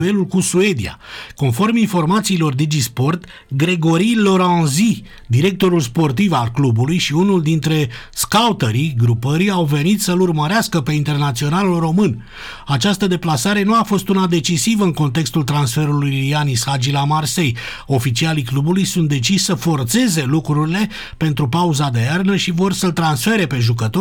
duelul cu Suedia. Conform informațiilor DigiSport, Gregory Lorenzi, directorul sportiv al clubului și unul dintre scouterii grupării, au venit să-l urmărească pe internaționalul român. Această deplasare nu a fost una decisivă în contextul transferului Ianis Hagi la Marseille. Oficialii clubului sunt deciși să forțeze lucrurile pentru pauza de iarnă și vor să-l transfere pe jucător